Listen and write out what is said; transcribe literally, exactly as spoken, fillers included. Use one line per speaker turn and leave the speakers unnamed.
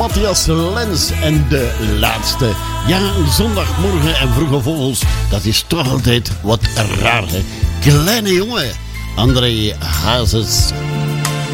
Matthias Lens en de laatste. Ja, een zondagmorgen en vroege vogels, dat is toch altijd wat raar, hè? Kleine jongen, André Hazes.